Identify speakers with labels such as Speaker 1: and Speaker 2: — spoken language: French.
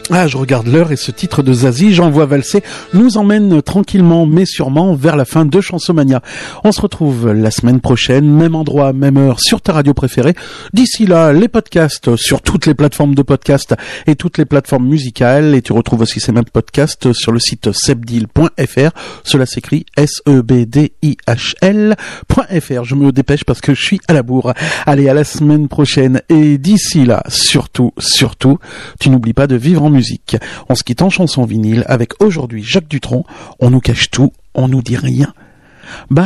Speaker 1: Ah, je regarde l'heure et ce titre de Zazie, J'envoie valser, nous emmène tranquillement mais sûrement vers la fin de Chansomania. On se retrouve la semaine prochaine, même endroit, même heure, sur ta radio préférée. D'ici là, les podcasts sur toutes les plateformes de podcasts et toutes les plateformes musicales. Et tu retrouves aussi ces mêmes podcasts sur le site sebdil.fr. Cela s'écrit sebdihl.fr. Je me dépêche parce que je suis à la bourre. Allez, à la semaine prochaine. Et d'ici là, surtout, tu n'oublies pas de vivre en musique. On se quitte en chanson vinyle avec aujourd'hui Jacques Dutronc. On nous cache tout, on nous dit rien.